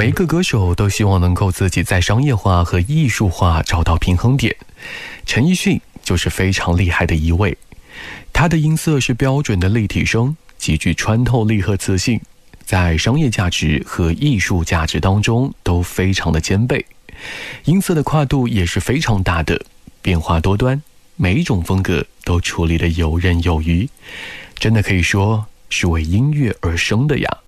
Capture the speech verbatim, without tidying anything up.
每一个歌手都希望能够自己在商业化和艺术化找到平衡点。陈奕迅就是非常厉害的一位，他的音色是标准的立体声，极具穿透力和磁性，在商业价值和艺术价值当中都非常的兼备。音色的跨度也是非常大的，变化多端，每一种风格都处理得游刃有余，真的可以说是为音乐而生的呀。